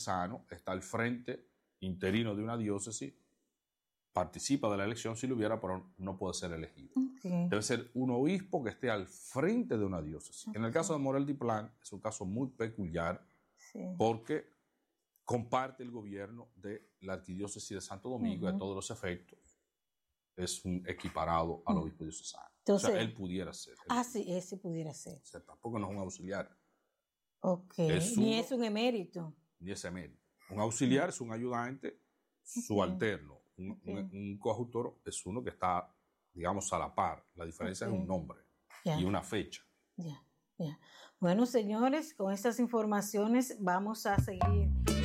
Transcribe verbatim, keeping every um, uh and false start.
diocesano, está al frente interino de una diócesis, participa de la elección si lo hubiera, pero no puede ser elegido. Okay. Debe ser un obispo que esté al frente de una diócesis. Okay. En el caso de Morel Diplán es un caso muy peculiar, sí, porque comparte el gobierno de la arquidiócesis de Santo Domingo, uh-huh, a todos los efectos. Es un equiparado al obispo diocesano. Entonces, o sea, él pudiera ser. Él ah, sí, ese pudiera ser. O sea, tampoco no es un auxiliar. Ok, es ni uno, es un emérito. Ni es emérito. Un auxiliar es un ayudante subalterno. Okay. Un, okay. un, un coadjutor es uno que está, digamos, a la par. La diferencia okay. es un nombre yeah. y una fecha. Ya, yeah. ya. Yeah. Bueno, señores, con estas informaciones vamos a seguir